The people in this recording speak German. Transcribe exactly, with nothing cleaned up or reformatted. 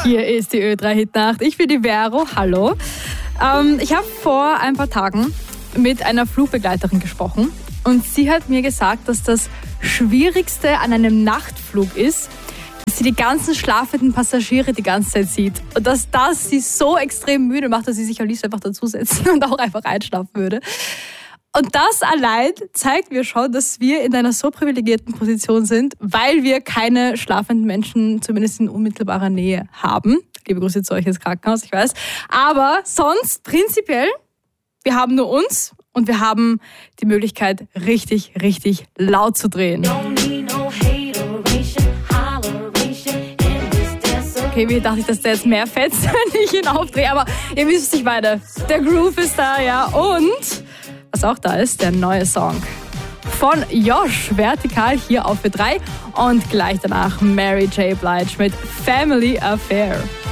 Hier ist die Ö drei Hitnacht. Ich bin die Vero. Hallo. Ähm, ich habe vor ein paar Tagen mit einer Flugbegleiterin gesprochen und sie hat mir gesagt, dass das Schwierigste an einem Nachtflug ist, dass sie die ganzen schlafenden Passagiere die ganze Zeit sieht. Und dass das sie so extrem müde macht, dass sie sich am liebsten einfach dazusetzen und auch einfach einschlafen würde. Und das allein zeigt mir schon, dass wir in einer so privilegierten Position sind, weil wir keine schlafenden Menschen, zumindest in unmittelbarer Nähe, haben. Liebe Grüße zu euch ins Krankenhaus, ich weiß. Aber sonst prinzipiell, wir haben nur uns und wir haben die Möglichkeit, richtig, richtig laut zu drehen. Okay, wie dachte ich, dass der jetzt mehr fetzt, wenn ich ihn aufdrehe. Aber ihr wisst, was ich meine. Der Groove ist da, ja. Und was auch da ist, der neue Song von Josh, Vertikal, hier auf Ö drei. Und gleich danach Mary J. Blige mit Family Affair.